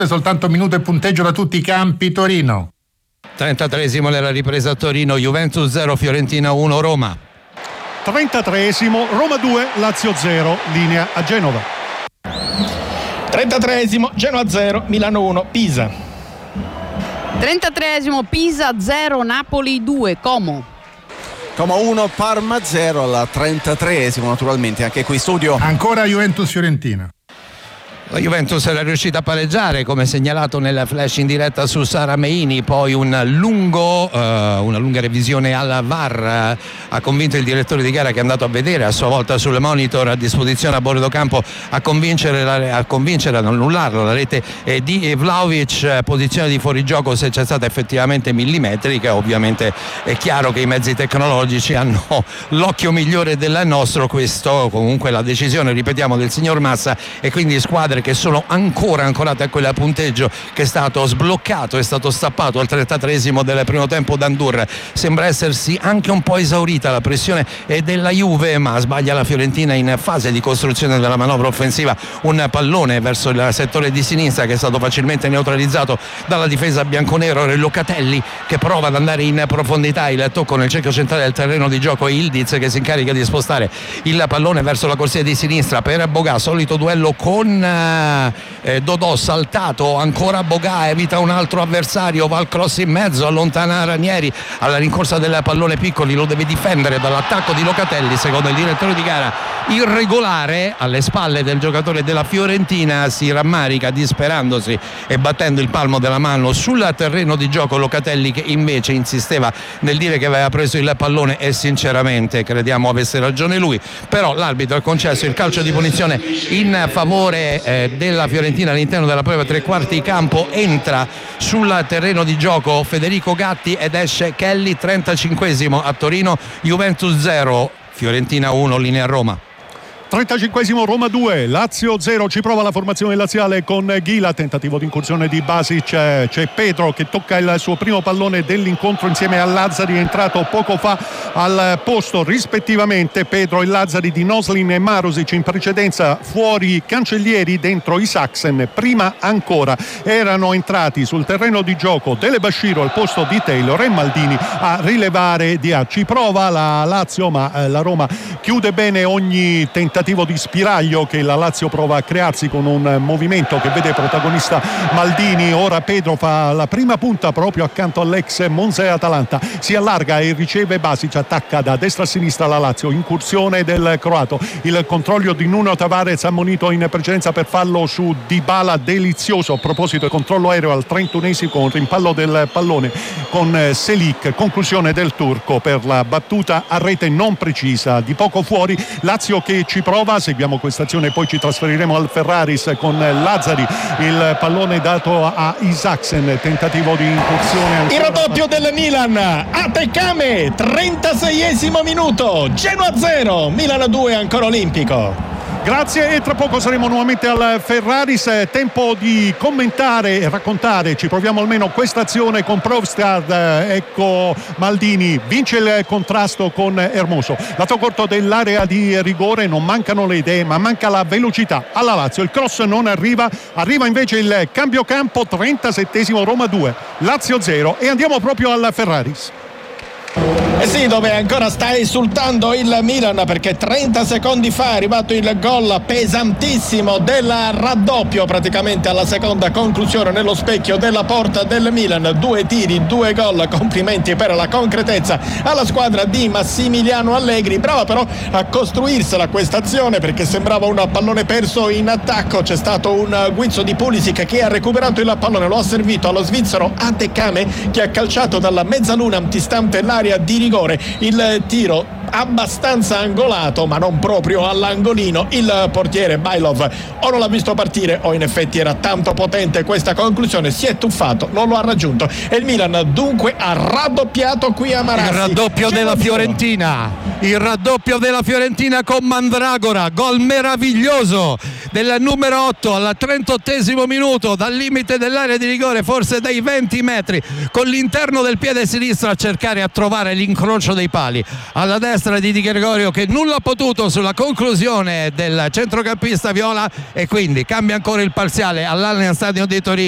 Soltanto minuto e punteggio da tutti i campi. Torino. 33esimo nella ripresa a Torino, Juventus 0, Fiorentina 1, Roma. 33esimo, Roma 2, Lazio 0, linea a Genova. 33esimo, Genoa 0, Milano 1, Pisa. 33esimo, Pisa 0, Napoli 2, Como. Como 1, Parma 0 al 33esimo, naturalmente anche qui studio. Ancora Juventus-Fiorentina. La Juventus era riuscita a pareggiare, come segnalato nel flash in diretta su Sara Meini, poi una lunga revisione alla VAR ha convinto il direttore di gara, che è andato a vedere a sua volta sul monitor a disposizione a bordo campo, a convincere ad annullarlo la rete di Vlahovic, posizione di fuorigioco se c'è stata effettivamente millimetrica. Ovviamente è chiaro che i mezzi tecnologici hanno l'occhio migliore del nostro, questo comunque la decisione, ripetiamo, del signor Massa, e quindi squadre che sono ancora ancorate a quel punteggio che è stato sbloccato, è stato stappato al 33esimo del primo tempo da Ndour. Sembra essersi anche un po' esaurita la pressione della Juve, ma sbaglia la Fiorentina in fase di costruzione della manovra offensiva, un pallone verso il settore di sinistra che è stato facilmente neutralizzato dalla difesa bianconero. Locatelli che prova ad andare in profondità, il tocco nel cerchio centrale del terreno di gioco, Ildiz che si incarica di spostare il pallone verso la corsia di sinistra per Boga, solito duello con Dodò, saltato ancora Boga, evita un altro avversario, va al cross in mezzo, allontana Ranieri alla rincorsa del pallone Piccoli, lo deve difendere dall'attacco di Locatelli, secondo il direttore di gara irregolare alle spalle del giocatore della Fiorentina. Si rammarica disperandosi e battendo il palmo della mano sul terreno di gioco Locatelli, che invece insisteva nel dire che aveva preso il pallone, e sinceramente crediamo avesse ragione lui, però l'arbitro ha concesso il calcio di punizione in favore della Fiorentina all'interno della propria tre quarti campo. Entra sul terreno di gioco Federico Gatti ed esce Kelly. 35esimo a Torino, Juventus 0, Fiorentina 1, linea a Roma. 35esimo, Roma 2, Lazio 0, ci prova la formazione laziale con Ghila, tentativo di incursione di Basic, c'è Pedro che tocca il suo primo pallone dell'incontro insieme a Lazzari, è entrato poco fa al posto rispettivamente Pedro e Lazzari di Noslin e Marusic, in precedenza fuori Cancellieri, dentro Isaksen, prima ancora erano entrati sul terreno di gioco Dele Basciro al posto di Taylor e Maldini a rilevare Dia. Ci prova la Lazio, ma la Roma chiude bene ogni tentativo di spiraglio che la Lazio prova a crearsi con un movimento che vede protagonista Maldini. Ora Pedro fa la prima punta proprio accanto all'ex Monza e Atalanta, si allarga e riceve Basic, attacca da destra a sinistra la Lazio, incursione del croato, il controllo di Nuno Tavares ammonito in precedenza per fallo su Dybala, delizioso a proposito del controllo aereo al 31esimo con rimpallo del pallone con Selic, conclusione del turco per la battuta a rete non precisa di poco fuori. Lazio che ci prova, seguiamo questa azione e poi ci trasferiremo al Ferraris con Lazzari, il pallone dato a Isaksen, tentativo di incursione. Il raddoppio del Milan a Teccame, 36esimo minuto, Genoa 0, Milan 2, ancora olimpico. Grazie, e tra poco saremo nuovamente al Ferraris, tempo di commentare e raccontare, ci proviamo almeno questa azione con Provstad. Ecco Maldini, vince il contrasto con Hermoso, lato corto dell'area di rigore, non mancano le idee ma manca la velocità alla Lazio, il cross non arriva invece il cambio campo. 37esimo, Roma 2, Lazio 0, e andiamo proprio al Ferraris. Eh sì, dove ancora sta esultando il Milan, perché 30 secondi fa è arrivato il gol pesantissimo del raddoppio, praticamente alla seconda conclusione nello specchio della porta del Milan. 2 tiri, 2 gol, complimenti per la concretezza alla squadra di Massimiliano Allegri, brava però a costruirsela questa azione, perché sembrava un pallone perso in attacco. C'è stato un guizzo di Pulisic che ha recuperato il pallone, lo ha servito allo svizzero Atekame, che ha calciato dalla mezzaluna antistante l'area di rigore. Il tiro abbastanza angolato, ma non proprio all'angolino. Il portiere Bailov o non l'ha visto partire o in effetti era tanto potente questa conclusione, si è tuffato, non lo ha raggiunto, e il Milan dunque ha raddoppiato qui a Marassi. Il raddoppio della Fiorentina, il raddoppio della Fiorentina con Mandragora, gol meraviglioso del numero 8 al 38esimo minuto dal limite dell'area di rigore, forse dai 20 metri, con l'interno del piede sinistro a cercare a trovare l'incrocio dei pali alla destra di Di Gregorio, che nulla ha potuto sulla conclusione del centrocampista viola, e quindi cambia ancora il parziale all'Allianz Stadium di Torino.